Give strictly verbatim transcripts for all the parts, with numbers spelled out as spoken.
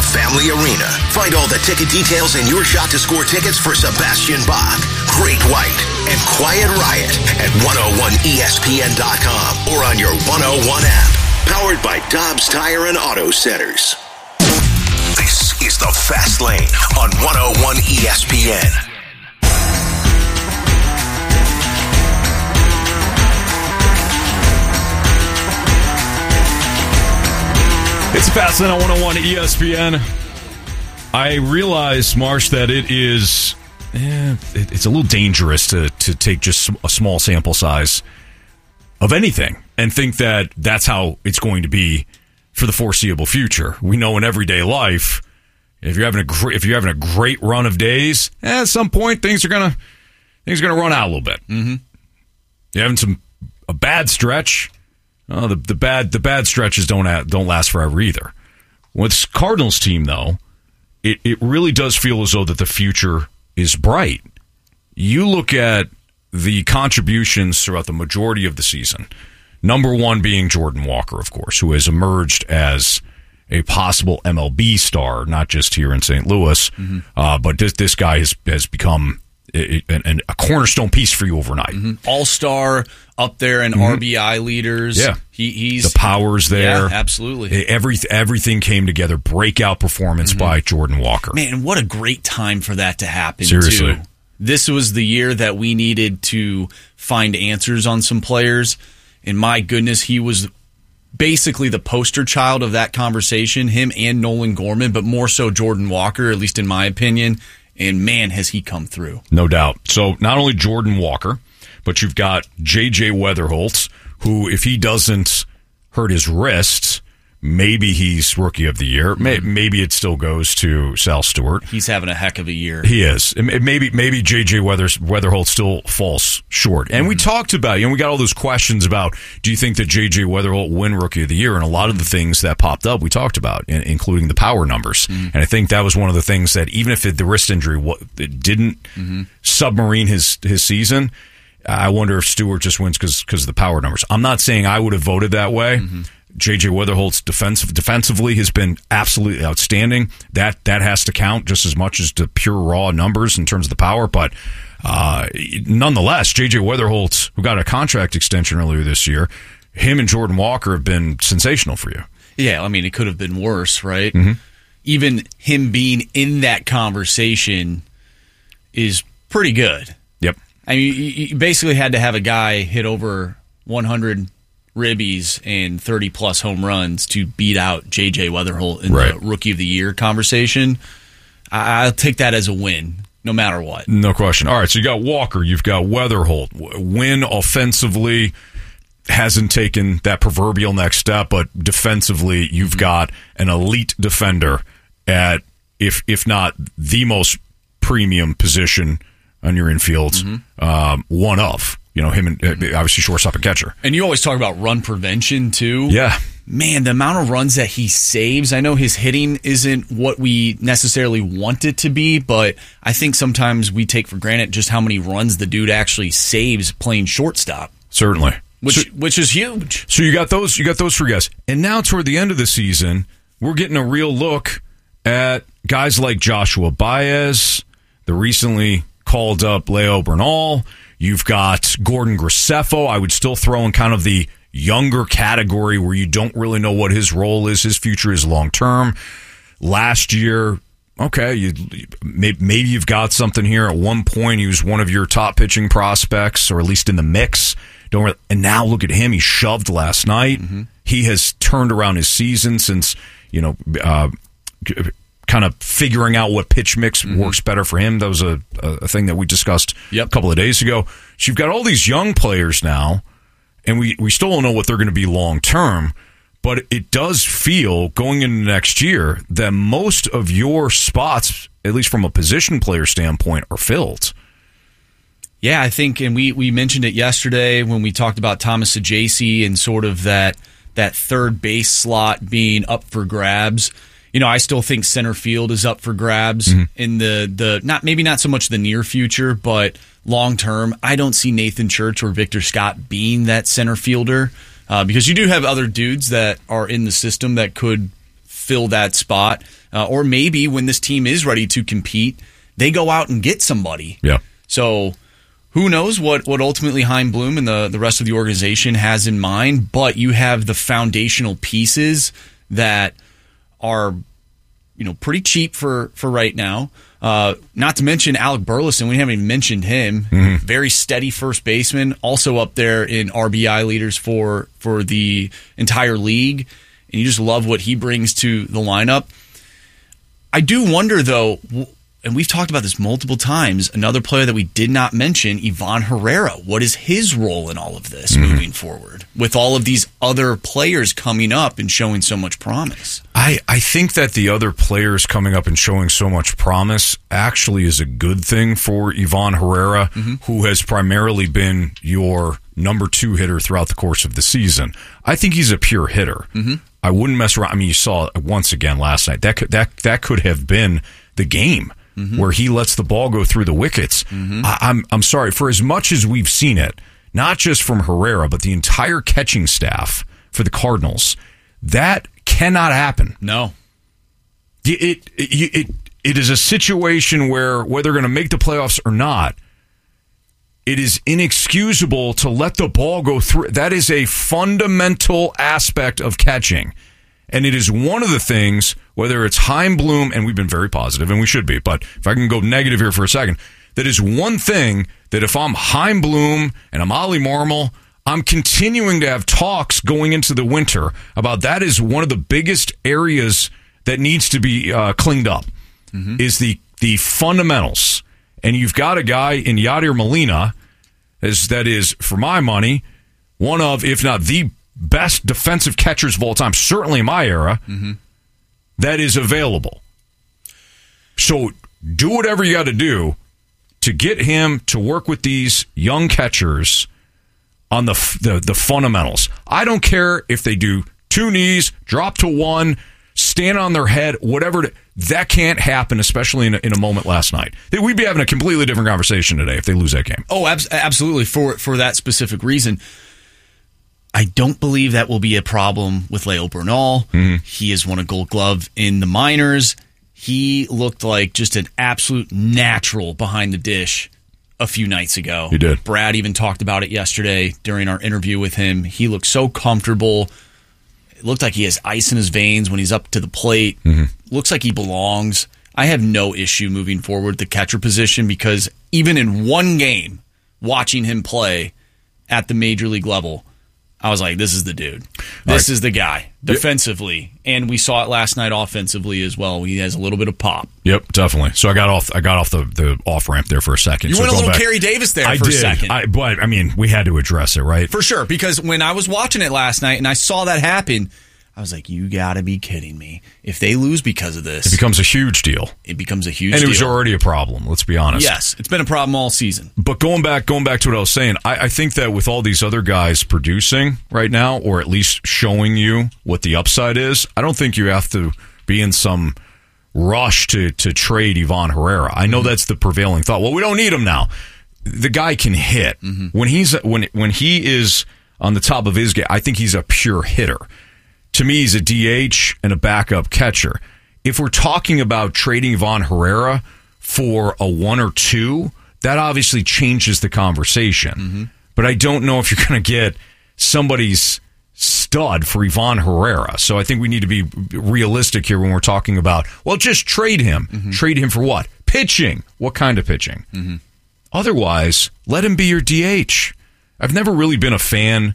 the Family Arena. Find all the ticket details and your shot to score tickets for Sebastian Bach, Great White, and Quiet Riot at one oh one E S P N dot com or on your one oh one app. Powered by Dobbs Tire and Auto Centers. This is the Fast Lane on one oh one E S P N. It's Fast Lane on one oh one E S P N. I realize, Marsh, that it is eh, it, it's a little dangerous to, to take just a small sample size of anything and think that that's how it's going to be for the foreseeable future. We know in everyday life, if you're having a gr- if you're having a great run of days, eh, at some point things are gonna things are gonna run out a little bit. Mm-hmm. You're having some a bad stretch. Oh, the the bad the bad stretches don't have, don't last forever either. With this Cardinals team, though, it, it really does feel as though that the future is bright. You look at the contributions throughout the majority of the season. Number one being Jordan Walker, of course, who has emerged as a possible M L B star, not just here in Saint Louis, mm-hmm. uh, but this this guy has has become a, a, a cornerstone piece for you overnight. Mm-hmm. All-star up there in mm-hmm. R B I leaders. Yeah. He, he's the power's there. Yeah, absolutely. Every, everything came together. Breakout performance mm-hmm. by Jordan Walker. Man, what a great time for that to happen, Seriously. too. This was the year that we needed to find answers on some players. And my goodness, he was basically the poster child of that conversation, him and Nolan Gorman, but more so Jordan Walker, at least in my opinion. And man, has he come through. No doubt. So not only Jordan Walker, but you've got J J Weatherholtz, who, if he doesn't hurt his wrists, maybe he's Rookie of the Year. Mm-hmm. Maybe it still goes to Sal Stewart. He's having a heck of a year. He is. Maybe maybe J J Weathers, Weatherholtz still falls short. And mm-hmm. we talked about, you know, we got all those questions about, do you think that J J Weatherholtz win Rookie of the Year? And a lot of the things that popped up, we talked about, including the power numbers. Mm-hmm. And I think that was one of the things that, even if it, the wrist injury it didn't mm-hmm. submarine his, his season, I wonder if Stewart just wins because of the power numbers. I'm not saying I would have voted that way. Mm-hmm. J J Weatherholtz defensive, defensively has been absolutely outstanding. That that has to count just as much as the pure raw numbers in terms of the power. But uh, nonetheless, J J Weatherholtz, who got a contract extension earlier this year, him and Jordan Walker have been sensational for you. Yeah, I mean, it could have been worse, right? Mm-hmm. Even him being in that conversation is pretty good. Yep. I mean, you basically had to have a guy hit over one hundred ribbies and thirty-plus home runs to beat out J J Weatherholtz in right. the Rookie of the Year conversation. I'll take that as a win, no matter what. No question. All right, so you got Walker, you've got Weatherholtz. Win offensively, hasn't taken that proverbial next step, but defensively, you've mm-hmm. got an elite defender at, if if not the most premium position on your infield, mm-hmm. um, one of. You know, him and uh, obviously shortstop and catcher. And you always talk about run prevention, too. Yeah. Man, the amount of runs that he saves, I know his hitting isn't what we necessarily want it to be, but I think sometimes we take for granted just how many runs the dude actually saves playing shortstop. Certainly. Which so, which is huge. So you got those you got those three guys. And now toward the end of the season, we're getting a real look at guys like Joshua Baez, the recently called up Leo Bernal. You've got Gordon Graceffo. I would still throw in kind of the younger category where you don't really know what his role is. His future is long-term. Last year, okay, you, maybe you've got something here. At one point, he was one of your top pitching prospects, or at least in the mix. Don't really, and now look at him. He shoved last night. Mm-hmm. He has turned around his season since, you know, uh, kind of figuring out what pitch mix mm-hmm. works better for him. That was a, a thing that we discussed yep. a couple of days ago. So you've got all these young players now, and we, we still don't know what they're going to be long-term, but it does feel, going into next year, that most of your spots, at least from a position player standpoint, are filled. Yeah, I think, and we, we mentioned it yesterday when we talked about Thomas Ajayci and sort of that that third base slot being up for grabs. You know, I still think center field is up for grabs mm-hmm. in the, the not maybe not so much the near future, but long term. I don't see Nathan Church or Victor Scott being that center fielder uh, because you do have other dudes that are in the system that could fill that spot. Uh, or maybe when this team is ready to compete, they go out and get somebody. Yeah. So who knows what, what ultimately Chaim Bloom and the, the rest of the organization has in mind, but you have the foundational pieces that are, you know, pretty cheap for, for right now. Uh, not to mention Alec Burleson. We haven't even mentioned him. Mm-hmm. Very steady first baseman, also up there in R B I leaders for, for the entire league. And you just love what he brings to the lineup. I do wonder, though, and we've talked about this multiple times, another player that we did not mention, Ivan Herrera. What is his role in all of this mm-hmm. moving forward with all of these other players coming up and showing so much promise? I, I think that the other players coming up and showing so much promise actually is a good thing for Ivan Herrera, mm-hmm. who has primarily been your number two hitter throughout the course of the season. I think he's a pure hitter. Mm-hmm. I wouldn't mess around. I mean, you saw it once again last night. That could, that, that could have been the game. Mm-hmm. Where he lets the ball go through the wickets. Mm-hmm. I, I'm I'm sorry, for as much as we've seen it, not just from Herrera, but the entire catching staff for the Cardinals, that cannot happen. No. It it it, it, it is a situation where whether they're going to make the playoffs or not, it is inexcusable to let the ball go through. That is a fundamental aspect of catching. And it is one of the things, whether it's Chaim Bloom, and we've been very positive, and we should be, but if I can go negative here for a second, that is one thing that if I'm Chaim Bloom and I'm Ollie Marmol, I'm continuing to have talks going into the winter about that is one of the biggest areas that needs to be uh, cleaned up, mm-hmm. is the, the fundamentals. And you've got a guy in Yadier Molina as, that is, for my money, one of, if not the best defensive catchers of all time, certainly in my era, mm-hmm. that is available. So do whatever you got to do to get him to work with these young catchers on the, the the fundamentals. I don't care if they do two knees, drop to one, stand on their head, whatever. To, that can't happen, especially in a, in a moment last night. We'd be having a completely different conversation today if they lose that game. Oh, ab- absolutely, for for that specific reason. I don't believe that will be a problem with Leo Bernal. Mm-hmm. He has won a Gold Glove in the minors. He looked like just an absolute natural behind the dish a few nights ago. He did. Brad even talked about it yesterday during our interview with him. He looked so comfortable. It looked like he has ice in his veins when he's up to the plate. Mm-hmm. Looks like he belongs. I have no issue moving forward the catcher position because even in one game, watching him play at the major league level, I was like, this is the dude. This right. is the guy defensively. Yep. And we saw it last night offensively as well. He has a little bit of pop. Yep, definitely. So I got off I got off the, the off ramp there for a second. You so went a little back, Kerry Davis there I for did. a second. I, but, I mean, we had to address it, right? For sure, because when I was watching it last night and I saw that happen, I was like, you got to be kidding me. If they lose because of this. It becomes a huge deal. It becomes a huge deal. And it was deal. already a problem, let's be honest. Yes, it's been a problem all season. But going back going back to what I was saying, I, I think that with all these other guys producing right now, or at least showing you what the upside is, I don't think you have to be in some rush to, to trade Ivan Herrera. I know mm-hmm. that's the prevailing thought. Well, we don't need him now. The guy can hit. Mm-hmm. When he's when when he is on the top of his game, I think he's a pure hitter. To me, he's a D H and a backup catcher. If we're talking about trading Ivan Herrera for a one or two, that obviously changes the conversation. Mm-hmm. But I don't know if you're going to get somebody's stud for Ivan Herrera. So I think we need to be realistic here when we're talking about, well, just trade him. Mm-hmm. Trade him for what? Pitching. What kind of pitching? Mm-hmm. Otherwise, let him be your D H. I've never really been a fan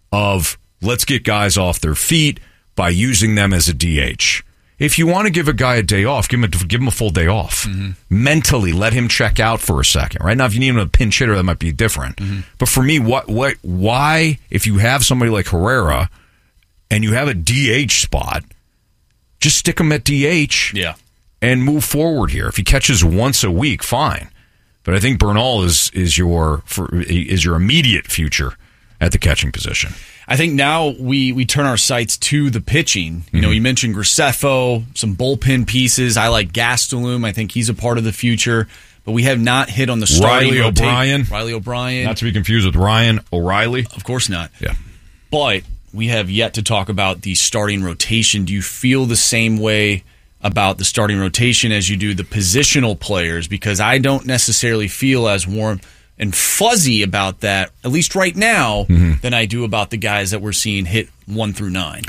of let's get guys off their feet by using them as a D H. If you want to give a guy a day off, give him a, give him a full day off. Mm-hmm. Mentally, let him check out for a second. Right now, if you need him a pinch hitter, that might be different. Mm-hmm. But for me, what, what, why, if you have somebody like Herrera and you have a D H spot, just stick him at D H yeah. and move forward here. If he catches once a week, fine. But I think Bernal is is your for, is your immediate future at the catching position. I think now we, we turn our sights to the pitching. You mm-hmm. know, you mentioned Graceffo, some bullpen pieces. I like Gastelum. I think he's a part of the future. But we have not hit on the starting Riley O'Brien. Riley O'Brien. Not to be confused with Ryan O'Reilly. Of course not. Yeah. But we have yet to talk about the starting rotation. Do you feel the same way about the starting rotation as you do the positional players? Because I don't necessarily feel as warm and fuzzy about that, at least right now, mm-hmm. than I do about the guys that we're seeing hit one through nine.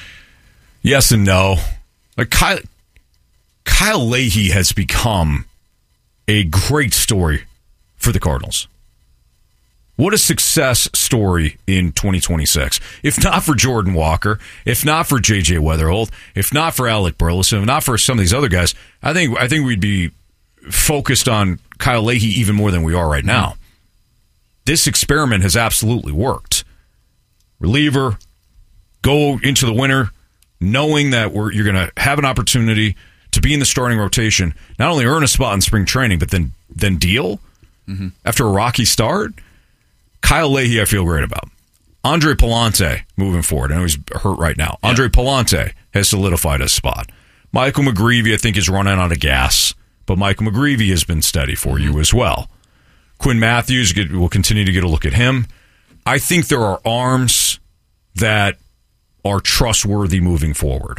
Yes and no. Like Kyle, Kyle Leahy has become a great story for the Cardinals. What a success story in twenty twenty-six. If not for Jordan Walker, if not for J J Weatherholt, if not for Alec Burleson, if not for some of these other guys, I think I think we'd be focused on Kyle Leahy even more than we are right now. Mm-hmm. This experiment has absolutely worked. Reliever, go into the winter knowing that we're, you're going to have an opportunity to be in the starting rotation, not only earn a spot in spring training, but then then deal mm-hmm. after a rocky start. Kyle Leahy, I feel great about. Andre Pallante, moving forward. I know he's hurt right now. Yeah. Andre Pallante has solidified his spot. Michael McGreevy, I think, is running out of gas, but Michael McGreevy has been steady for mm-hmm. you as well. Quinn Matthews, we'll continue to get a look at him. I think there are arms that are trustworthy moving forward.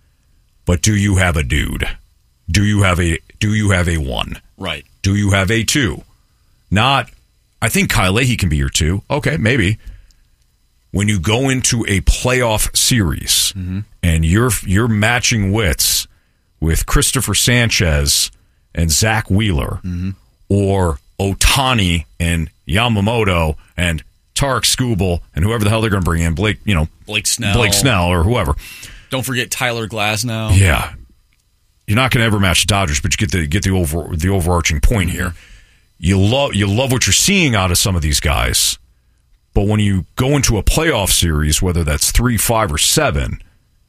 But do you have a dude? Do you have a do you have a one? Right. Do you have a two? Not, I think Kyle Leahy can be your two. Okay, maybe. When you go into a playoff series mm-hmm. and you're you're matching wits with Christopher Sanchez and Zach Wheeler mm-hmm. or Ohtani and Yamamoto and Tarek Skubal and whoever the hell they're going to bring in, Blake, you know, Blake Snell, Blake Snell or whoever. Don't forget Tyler Glasnow. Yeah, you're not going to ever match the Dodgers, but you get the get the over the overarching point here. You love you love what you're seeing out of some of these guys, but when you go into a playoff series, whether that's three, five, or seven,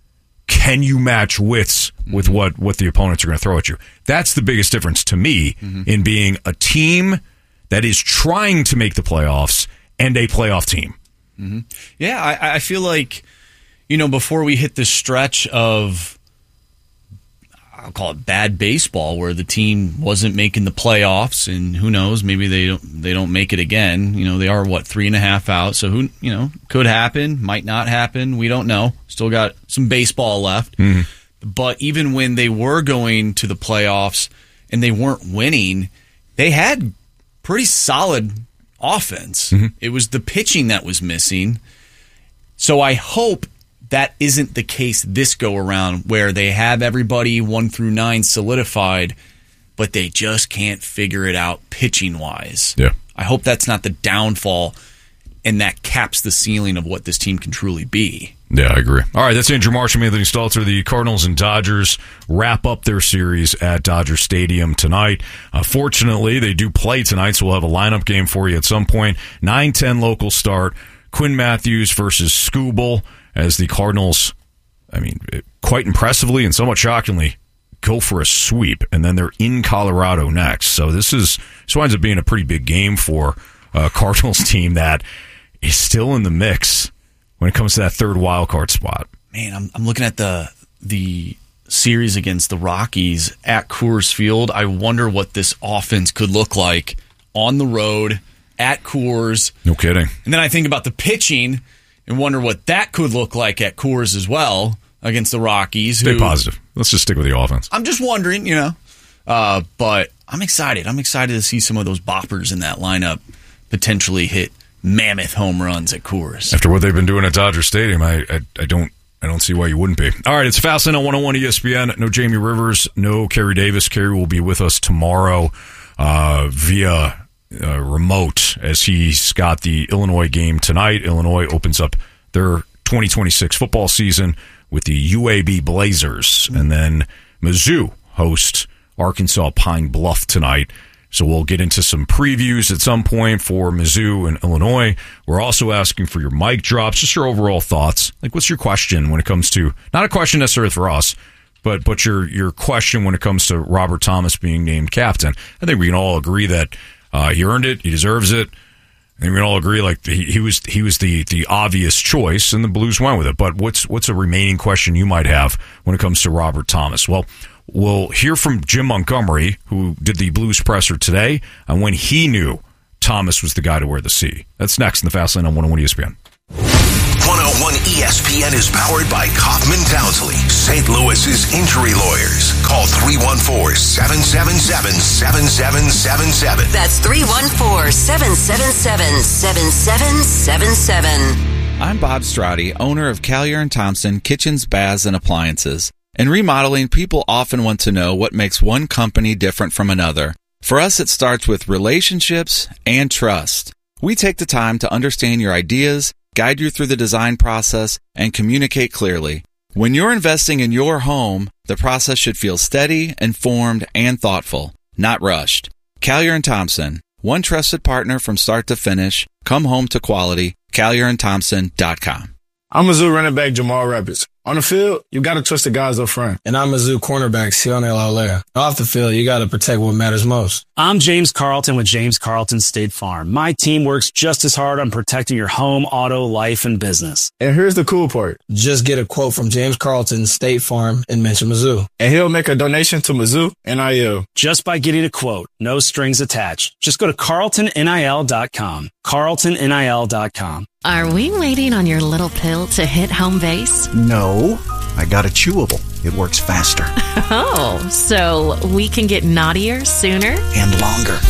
can you match wits with mm-hmm. what what the opponents are going to throw at you? That's the biggest difference to me mm-hmm. in being a team that is trying to make the playoffs and a playoff team. Mm-hmm. Yeah, I, I feel like, you know, before we hit this stretch of, I'll call it bad baseball, where the team wasn't making the playoffs, and who knows, maybe they don't they don't make it again. You know, they are what three and a half out, so who you know could happen, might not happen. We don't know. Still got some baseball left. Mm-hmm. But even when they were going to the playoffs and they weren't winning, they had pretty solid offense. Mm-hmm. It was the pitching that was missing. So I hope that isn't the case this go around, where they have everybody one through nine solidified, but they just can't figure it out pitching wise. Yeah. I hope that's not the downfall, and that caps the ceiling of what this team can truly be. Yeah, I agree. All right, that's Andrew Marshall, Anthony Stalter. The Cardinals and Dodgers wrap up their series at Dodger Stadium tonight. Uh, fortunately, they do play tonight, so we'll have a lineup game for you at some point. nine ten local start. Quinn Matthews versus Skubal as the Cardinals, I mean, quite impressively and somewhat shockingly, go for a sweep, and then they're in Colorado next. So this is this winds up being a pretty big game for a Cardinals team that is still in the mix when it comes to that third wild card spot. Man, I'm I'm looking at the the series against the Rockies at Coors Field. I wonder what this offense could look like on the road at Coors. No kidding. And then I think about the pitching and wonder what that could look like at Coors as well against the Rockies. Stay who, positive. Let's just stick with the offense. I'm just wondering, you know. Uh, but I'm excited. I'm excited to see some of those boppers in that lineup potentially hit mammoth home runs at Coors. After what they've been doing at Dodger Stadium, I, I I don't I don't see why you wouldn't be. All right, it's Fastlane on one oh one E S P N. No Jamie Rivers, no Kerry Davis. Kerry will be with us tomorrow uh, via uh, remote, as he's got the Illinois game tonight. Illinois opens up their twenty twenty-six football season with the U A B Blazers, and then Mizzou host Arkansas Pine Bluff tonight. So we'll get into some previews at some point for Mizzou and Illinois. We're also asking for your mic drops, just your overall thoughts. Like, what's your question when it comes to, not a question necessarily for us, but but your your question when it comes to Robert Thomas being named captain. I think we can all agree that uh, he earned it, he deserves it. I think we can all agree like he, he was he was the the obvious choice, and the Blues went with it. But what's what's a remaining question you might have when it comes to Robert Thomas? Well, we'll hear from Jim Montgomery, who did the Blues presser today, and when he knew Thomas was the guy to wear the C. That's next in the Fastlane on one oh one E S P N. one oh one E S P N is powered by Kaufman Townsley, Saint Louis's injury lawyers. Call three one four, seven seven seven, seven seven seven seven. That's three one four, seven seven seven, seven seven seven seven. I'm Bob Strati, owner of Callier and Thompson Kitchens, Baths, and Appliances. In remodeling, people often want to know what makes one company different from another. For us, it starts with relationships and trust. We take the time to understand your ideas, guide you through the design process, and communicate clearly. When you're investing in your home, the process should feel steady, informed, and thoughtful, not rushed. Callier and Thompson, one trusted partner from start to finish. Come home to quality. Callier and Thompson dot com. I'm Mizzou running back Jamal Rapids. On the field, you got to trust the guys up front. And I'm Mizzou cornerback Sionel Aulea. Off the field, you got to protect what matters most. I'm James Carlton with James Carlton State Farm. My team works just as hard on protecting your home, auto, life, and business. And here's the cool part. Just get a quote from James Carlton State Farm and mention Mizzou. And he'll make a donation to Mizzou N I L. Just by getting a quote. No strings attached. Just go to Carlton N I L dot com. Carlton N I L dot com. Are we waiting on your little pill to hit home base? No, I got a chewable. It works faster. Oh, so we can get naughtier sooner? And longer.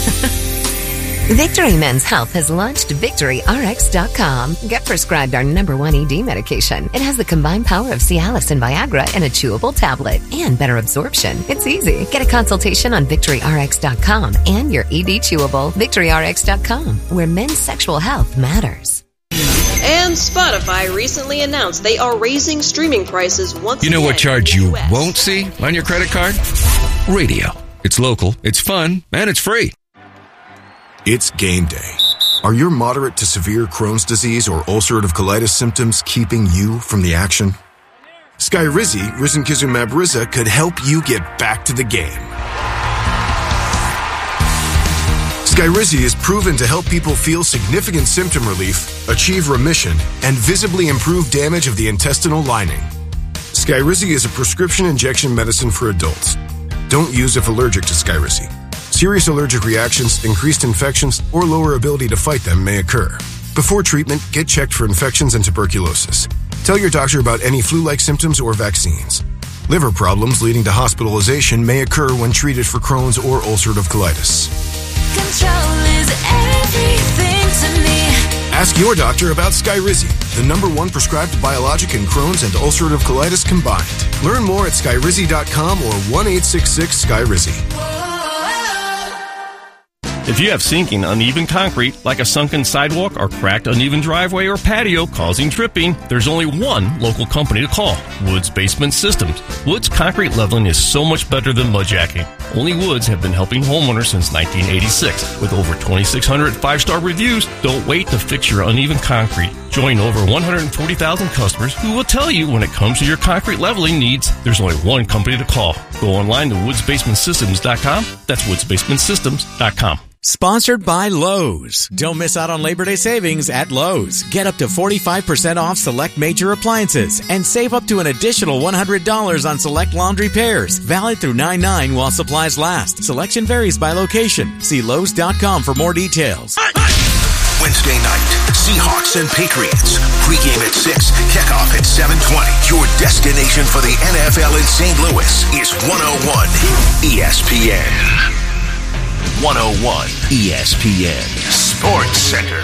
Victory Men's Health has launched Victory R X dot com. Get prescribed our number one E D medication. It has the combined power of Cialis and Viagra in a chewable tablet and better absorption. It's easy. Get a consultation on Victory R X dot com and your E D chewable. Victory R X dot com, where men's sexual health matters. And Spotify recently announced they are raising streaming prices once again. You know what charge you won't see on your credit card? Radio. It's local, it's fun, and it's free. It's game day. Are your moderate to severe Crohn's disease or ulcerative colitis symptoms keeping you from the action? Skyrizi, risankizumab Riza, could help you get back to the game. Skyrizi is proven to help people feel significant symptom relief, achieve remission, and visibly improve damage of the intestinal lining. Skyrizi is a prescription injection medicine for adults. Don't use if allergic to Skyrizi. Serious allergic reactions, increased infections, or lower ability to fight them may occur. Before treatment, get checked for infections and tuberculosis. Tell your doctor about any flu-like symptoms or vaccines. Liver problems leading to hospitalization may occur when treated for Crohn's or ulcerative colitis. Control is everything to me. Ask your doctor about Skyrizi, the number one prescribed biologic in Crohn's and ulcerative colitis combined. Learn more at Skyrizi dot com or one eight six six Skyrizi. If you have sinking, uneven concrete, like a sunken sidewalk or cracked, uneven driveway or patio causing tripping, there's only one local company to call, Woods Basement Systems. Woods concrete leveling is so much better than mudjacking. Only Woods have been helping homeowners since nineteen eighty-six. With over twenty-six hundred five-star reviews, don't wait to fix your uneven concrete. Join over one hundred forty thousand customers who will tell you when it comes to your concrete leveling needs, there's only one company to call. Go online to woods basement systems dot com. That's woods basement systems dot com. Sponsored by Lowe's. Don't miss out on Labor Day savings at Lowe's. Get up to forty-five percent off select major appliances and save up to an additional one hundred dollars on select laundry pairs. Valid through nine nine while supplies last. Selection varies by location. See Lowe's dot com for more details. Wednesday night, Seahawks and Patriots. Pre-game at six, kickoff at seven twenty. Your destination for the N F L in Saint Louis is one oh one E S P N. one oh one E S P N Sports Center.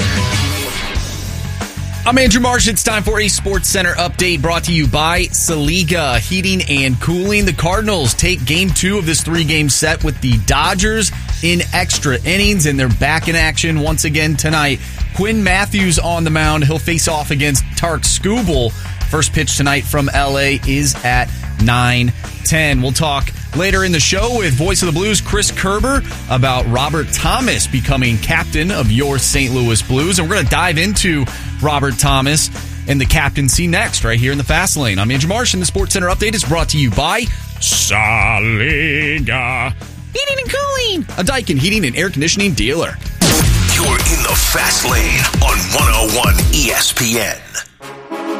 I'm Andrew Marsh. It's time for a Sports Center update brought to you by Saliga Heating and Cooling. The Cardinals take game two of this three-game set with the Dodgers in extra innings, and they're back in action once again tonight. Quinn Matthews on the mound. He'll face off against Tark Skubal. First pitch tonight from L A is at nine ten. We'll talk later in the show with Voice of the Blues Chris Kerber about Robert Thomas becoming captain of your Saint Louis Blues. And we're going to dive into Robert Thomas and the captaincy next, right here in the Fast Lane. I'm Andrew Marsh, and the Sports Center update is brought to you by Saliga Heating and Cooling, a Daikin heating and air conditioning dealer. You're in the Fast Lane on one oh one E S P N.